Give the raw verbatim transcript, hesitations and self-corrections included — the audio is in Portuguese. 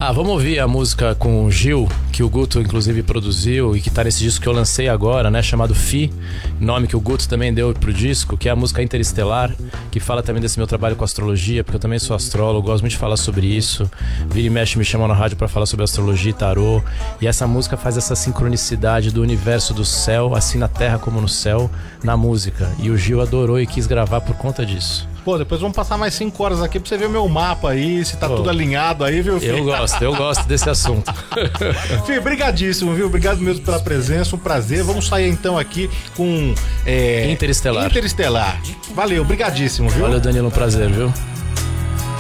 Ah, vamos ouvir a música com o Gil, que o Guto inclusive produziu e que tá nesse disco que eu lancei agora, né, chamado Fi, nome que o Guto também deu pro disco, que é a música Interestelar, que fala também desse meu trabalho com astrologia, porque eu também sou astrólogo, gosto muito de falar sobre isso. Vira e mexe me chamam na rádio pra falar sobre astrologia e tarô, e essa música faz essa sincronicidade do universo do céu, assim na terra como no céu, na música, e o Gil adorou e quis gravar por conta disso. Pô, depois vamos passar mais cinco horas aqui pra você ver o meu mapa aí, se tá Pô, tudo alinhado aí, viu, filho? Eu gosto, eu gosto desse assunto. Filho, brigadíssimo, viu? Obrigado mesmo pela presença, um prazer. Vamos sair então aqui com... É... Interestelar. Interestelar. Valeu, brigadíssimo, viu? Valeu, Danilo, um prazer, viu?